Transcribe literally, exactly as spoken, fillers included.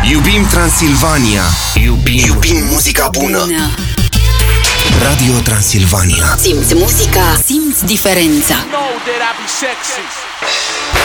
Iubim Transilvania. Iubim, Iubim muzica bună. bună. Radio Transilvania. Simți muzica, simți diferența.